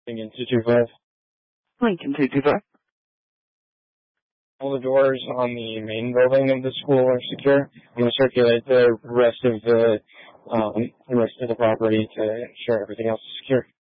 Lincoln 225. Lincoln 225. All the doors on the main building of the school are secure. I'm going to circulate the rest of the property to ensure everything else is secure.